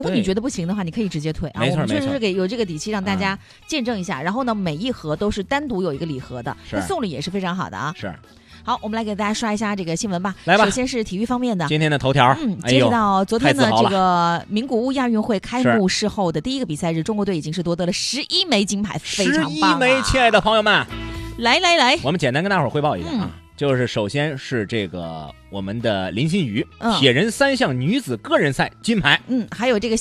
如果你觉得不行的话，你可以直接退啊。我们确实是给有这个底气让大家见证一下。然后呢，每一盒都是单独有一个礼盒的，那送礼也是非常好的啊。 是。 好，我们来给大家刷一下这个新闻吧。 来吧， 首先是体育方面的。 今天的头条， 截止到昨天呢，这个名古屋亚运会开幕式后的第一个比赛日，中国队已经是夺得了11枚金牌，非常棒啊！11 枚，亲爱的朋友们， 来， 我们简单跟大伙儿汇报一下啊。就是首先是这个我们的林心雨，铁人3项女子个人赛金牌， 还有这个